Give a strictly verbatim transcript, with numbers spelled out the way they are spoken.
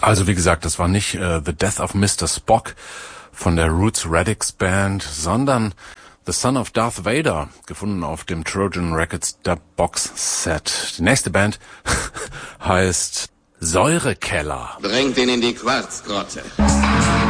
Also wie gesagt, das war nicht äh, The Death of Mister Spock von der Roots Radics Band, sondern The Son of Darth Vader, gefunden auf dem Trojan Records Dub Box Set. Die nächste Band heißt Säurekeller. Bringt ihn in die Quarzgrotte.